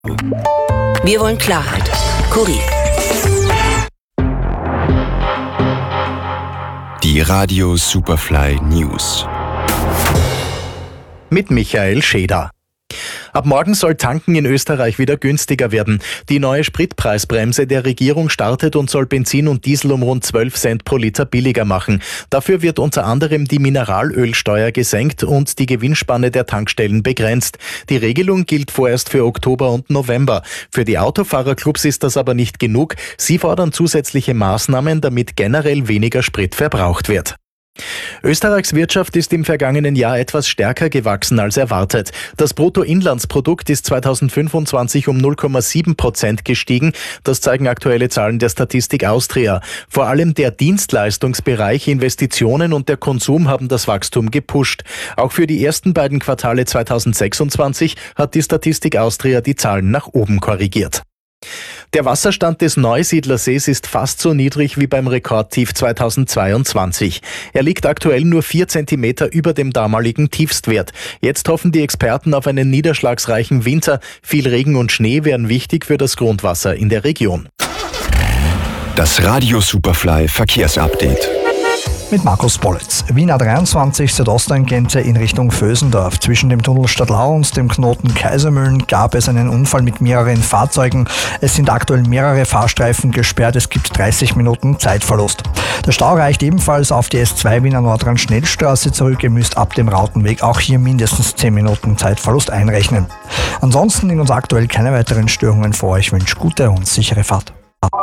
Wir wollen Klarheit. Kurier. Die Radio Superfly News. Mit Michael Scheder. Ab morgen soll Tanken in Österreich wieder günstiger werden. Die neue Spritpreisbremse der Regierung startet und soll Benzin und Diesel um rund 12 Cent pro Liter billiger machen. Dafür wird unter anderem die Mineralölsteuer gesenkt und die Gewinnspanne der Tankstellen begrenzt. Die Regelung gilt vorerst für Oktober und November. Für die Autofahrerclubs ist das aber nicht genug. Sie fordern zusätzliche Maßnahmen, damit generell weniger Sprit verbraucht wird. Österreichs Wirtschaft ist im vergangenen Jahr etwas stärker gewachsen als erwartet. Das Bruttoinlandsprodukt ist 2025 um 0,7% gestiegen. Das zeigen aktuelle Zahlen der Statistik Austria. Vor allem der Dienstleistungsbereich, Investitionen und der Konsum haben das Wachstum gepusht. Auch für die ersten beiden Quartale 2026 hat die Statistik Austria die Zahlen nach oben korrigiert. Der Wasserstand des Neusiedlersees ist fast so niedrig wie beim Rekordtief 2022. Er liegt aktuell nur 4 Zentimeter über dem damaligen Tiefstwert. Jetzt hoffen die Experten auf einen niederschlagsreichen Winter. Viel Regen und Schnee wären wichtig für das Grundwasser in der Region. Das Radio Superfly Verkehrsupdate. Mit Markus Bollitz. Wien A23 Südosttangente in Richtung Vösendorf. Zwischen dem Tunnel Stadlau und dem Knoten Kaisermühlen gab es einen Unfall mit mehreren Fahrzeugen. Es sind aktuell mehrere Fahrstreifen gesperrt. Es gibt 30 Minuten Zeitverlust. Der Stau reicht ebenfalls auf die S2 Wiener Nordrand-Schnellstraße zurück. Ihr müsst ab dem Rautenweg auch hier mindestens 10 Minuten Zeitverlust einrechnen. Ansonsten in uns aktuell keine weiteren Störungen vor. Ich wünsche gute und sichere Fahrt.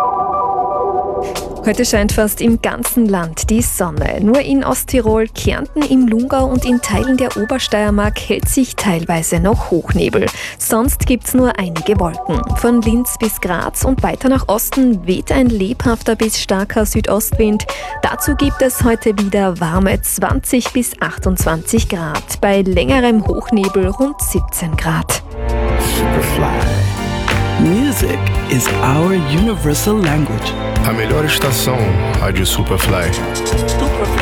Heute scheint fast im ganzen Land die Sonne. Nur in Osttirol, Kärnten, im Lungau und in Teilen der Obersteiermark hält sich teilweise noch Hochnebel. Sonst gibt's nur einige Wolken. Von Linz bis Graz und weiter nach Osten weht ein lebhafter bis starker Südostwind. Dazu gibt es heute wieder warme 20 bis 28 Grad. Bei längerem Hochnebel rund 17 Grad. Superfly. Music is our universal language. A melhor estação, Rádio Superfly.